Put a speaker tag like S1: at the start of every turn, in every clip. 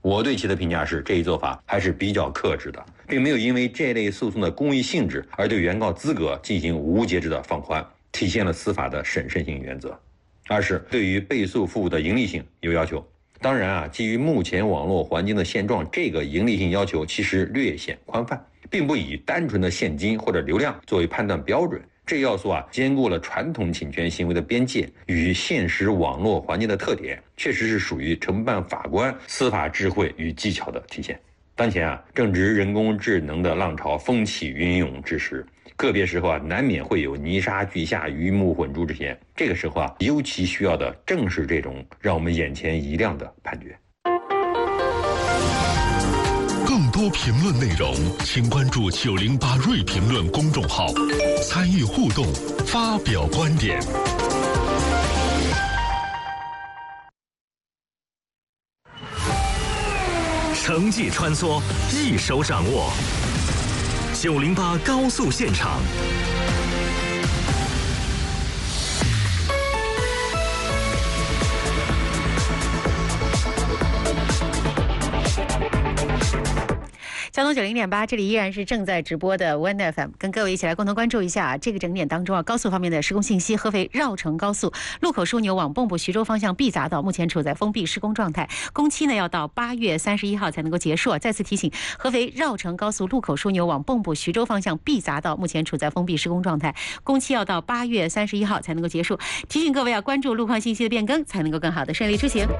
S1: 我对其的评价是，这一做法还是比较克制的，并没有因为这类诉讼的公益性质而对原告资格进行无节制的放宽，体现了司法的审慎性原则。二是对于被诉服务的盈利性有要求。当然基于目前网络环境的现状，这个盈利性要求其实略显宽泛，并不以单纯的现金或者流量作为判断标准。这要素兼顾了传统侵权行为的边界与现实网络环境的特点，确实是属于承办法官司法智慧与技巧的体现。当前正值人工智能的浪潮风起云涌之时，个别时候难免会有泥沙俱下、鱼目混珠之嫌。这个时候尤其需要的正是这种让我们眼前一亮的判决。
S2: 更多评论内容，请关注908瑞评论公众号，参与互动，发表观点。
S3: 城际穿梭，一手掌握。908高速现场。
S4: 交通90.8，这里依然是正在直播的 One FM， 跟各位一起来共同关注一下这个整点当中高速方面的施工信息。合肥绕城高速路口枢纽往蚌埠徐州方向 B 匝道目前处在封闭施工状态，工期呢要到8月31号才能够结束。再次提醒，合肥绕城高速路口枢纽往蚌埠徐州方向 B 匝道目前处在封闭施工状态，工期要到8月31号才能够结束。提醒各位关注路况信息的变更，才能够更好的顺利出行。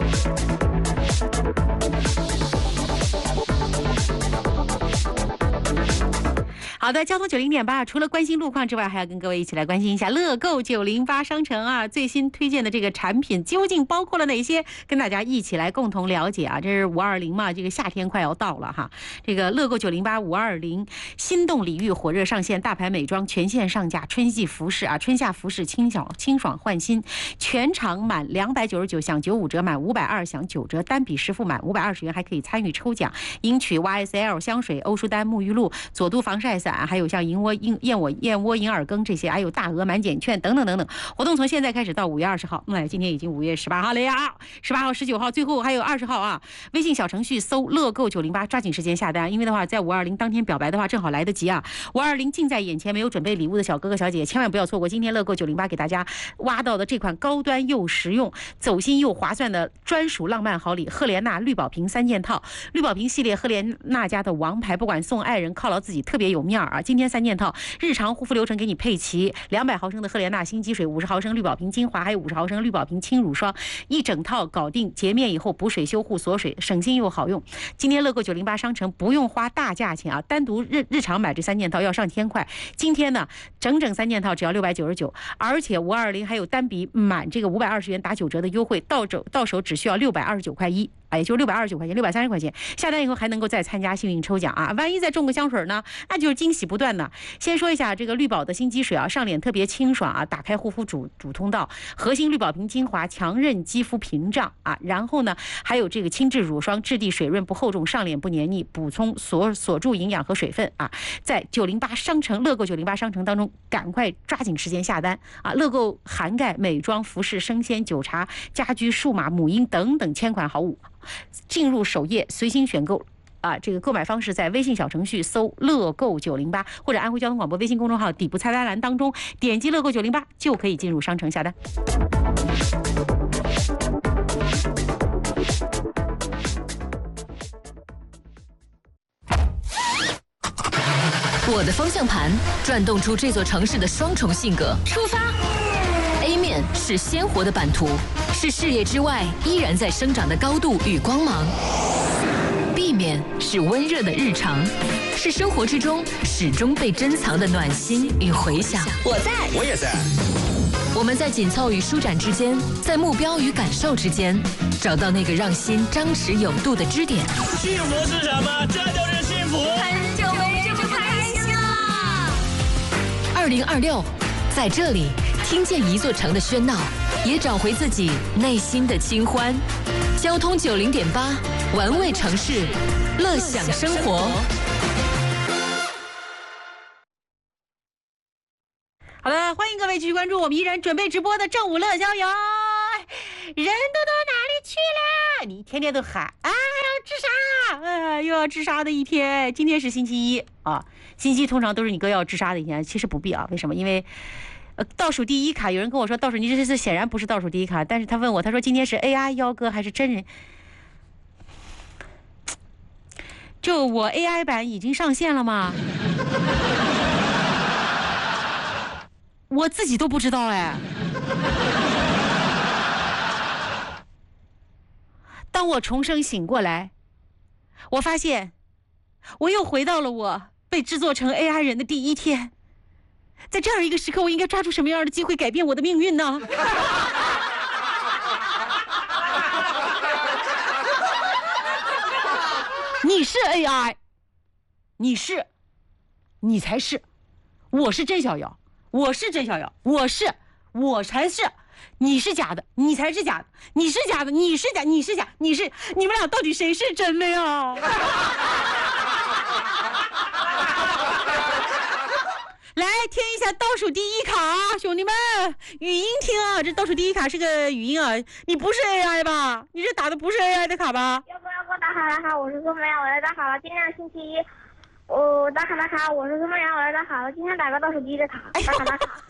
S4: 好的，交通90.8，除了关心路况之外，还要跟各位一起来关心一下乐购908商城最新推荐的这个产品究竟包括了哪些，跟大家一起来共同了解这是520嘛，这个夏天快要到了哈。这个乐购908-520心动礼遇火热上线，大牌美妆全线上架，春季服饰春夏服饰清爽焕新，全场满299享95折，满520享9折，单笔实付满520元还可以参与抽奖，赢取 YSL 香水、欧舒丹沐浴露、佐都防晒伞，还有像燕窝银耳羹这些，还有大额满减券等等等等。活动从现在开始到5月20号，今天已经5月18号了呀，18号、19号，最后还有20号微信小程序搜乐购908，抓紧时间下单，因为的话在520当天表白的话正好来得及520近在眼前，没有准备礼物的小哥哥小姐姐千万不要错过今天乐购908给大家挖到的这款高端又实用、走心又划算的专属浪漫好礼——赫莲娜绿宝瓶3件套。绿宝瓶系列赫莲娜家的王牌，不管送爱人犒劳自己特别有面今天3件套，日常护肤流程给你配齐，200毫升的赫莲娜新肌水，50毫升绿宝瓶精华，还有50毫升绿宝瓶轻乳霜，一整套搞定，洁面以后补水修护锁水，省心又好用。今天乐购908商城不用花大价钱单独日常买这3件套要上1000块，今天呢整3件套只要699，而且520还有单笔满这个520元打9折的优惠，到手只需要629块1。也就629块钱，630块钱，下单以后还能够再参加幸运抽奖万一再中个香水呢，那就是惊喜不断呢。先说一下这个绿宝的新肌水上脸特别清爽打开护肤主通道，核心绿宝瓶精华强韧肌肤屏障然后呢还有这个轻质乳霜，质地水润不厚重，上脸不黏腻，补充锁住营养和水分在908商城乐购908商城当中赶快抓紧时间下单乐购涵盖美妆、服饰、生鲜、酒茶、家居、数码、母婴等等千款好物，进入首页随心选购这个购买方式在微信小程序搜乐购908，或者安徽交通广播微信公众号底部菜单栏当中点击乐购908就可以进入商城下单。
S5: 我的方向盘转动出这座城市的双重性格。出发 A 面是鲜活的版图，是视野之外依然在生长的高度与光芒。B 面是温热的日常，是生活之中始终被珍藏的暖心与回响。
S6: 我在，
S3: 我也在。
S5: 我们在紧凑与舒展之间，在目标与感受之间，找到那个让心张弛有度的支点。
S3: 幸福是什么？这就是幸福。
S6: 很久没这么开心了。
S5: 2026，在这里听见一座城的喧闹，也找回自己内心的清欢。交通90.8，玩味城市，乐享生活。
S4: 好的，欢迎各位继续关注我们依然准备直播的正午乐逍遥。人都到哪里去了？你天天都喊要呀，又要自杀的一天。今天是星期一啊，星期一通常都是你哥要自杀的一天，其实不必啊。为什么？因为倒数第一卡，有人跟我说倒数，你这是显然不是倒数第一卡，但是他问我，他说今天是 AI 幺哥还是真人？就我 AI 版已经上线了吗？我自己都不知道哎。当我重生醒过来，我发现我又回到了我被制作成 AI 人的第一天。在这样一个时刻，我应该抓住什么样的机会改变我的命运呢？你是 AI， 你才是，我是真逍遥，我是真逍遥，我才是，你是假的，你才是假的，你是假的，你是假，你是假，你们俩到底谁是真的呀？来听一下倒数第一卡啊，兄弟们，语音听啊，这倒数第一卡是个语音啊，你不是 AI 吧？你这打的不是 AI 的卡吧？
S7: 要不打卡，我是苏梅，我来打卡了。今天是星期一，我打卡，我是苏梅，我来打卡了。今天打个倒数第一的卡，打卡。